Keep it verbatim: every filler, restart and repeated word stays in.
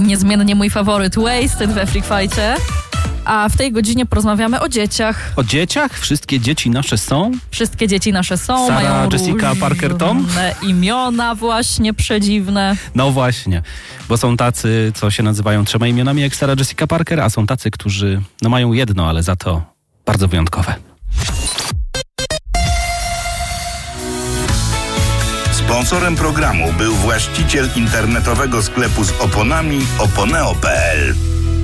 Niezmiennie mój faworyt Wasted we Freak Fightie. A w tej godzinie porozmawiamy o dzieciach. O dzieciach? Wszystkie dzieci nasze są? Wszystkie dzieci nasze są, Sarah mają Jessica Parker Tom? różne imiona właśnie przedziwne. No właśnie, bo są tacy, co się nazywają trzema imionami jak Sarah Jessica Parker, a są tacy, którzy no mają jedno, ale za to bardzo wyjątkowe. Sponsorem programu był właściciel internetowego sklepu z oponami oponeo kropka p l.